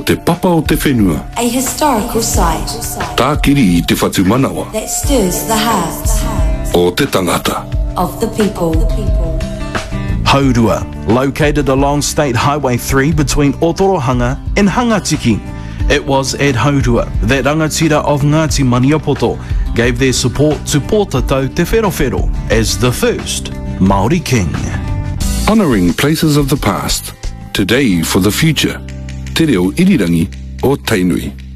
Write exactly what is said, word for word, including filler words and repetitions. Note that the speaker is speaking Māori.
te papa o te whenua. A historical site Tākiri i te whatu manawa. that stirs the hearts O te tangata. of the people. Haurua, located along State Highway three between Otorohanga and Hangatiki. It was at Haurua that rangatira of Ngāti Maniapoto gave their support to Pōtatau Te Wherowhero as the first Māori king. Honouring places of the past, today for the future. Te reo irirangi o Tainui.